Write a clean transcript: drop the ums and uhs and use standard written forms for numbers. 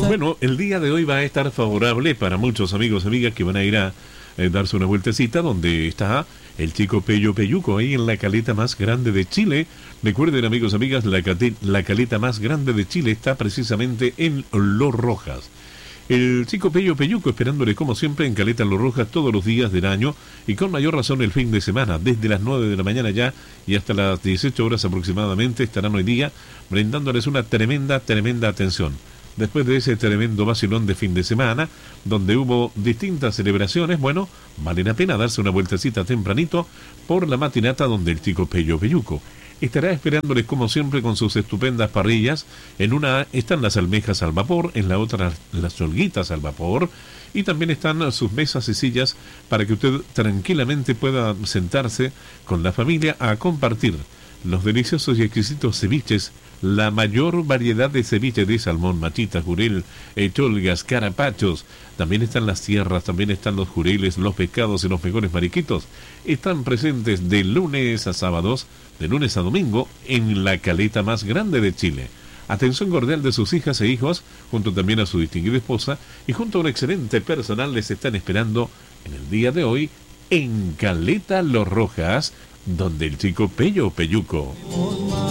Bueno, el día de hoy va a estar favorable para muchos amigos y amigas que van a ir a darse una vueltecita donde está el Chico Pello Peyuco, ahí en la caleta más grande de Chile. Recuerden, amigos y amigas, la caleta más grande de Chile está precisamente en Los Rojas. El Chico Pello Peyuco esperándole como siempre en Caleta Los Rojas todos los días del año y con mayor razón el fin de semana, desde las 9 de la mañana ya y hasta las 18 horas aproximadamente estarán hoy día brindándoles una tremenda atención. Después de ese tremendo vacilón de fin de semana, donde hubo distintas celebraciones, bueno, vale la pena darse una vueltecita tempranito por la matinata donde el Chico Pello Peyuco estará esperándoles como siempre con sus estupendas parrillas. En una están las almejas al vapor, en la otra las holguitas al vapor, y también están sus mesas y sillas para que usted tranquilamente pueda sentarse con la familia a compartir los deliciosos y exquisitos ceviches, la mayor variedad de ceviches de salmón, machita, jurel, cholgas, carapachos. También están las tierras, también están los jureles, los pescados y los mejores mariquitos. Están presentes de lunes a sábados, de lunes a domingo, en la caleta más grande de Chile. Atención cordial de sus hijas e hijos, junto también a su distinguida esposa, y junto a un excelente personal les están esperando en el día de hoy en Caleta Los Rojas, donde el Chico Pello Peyuco.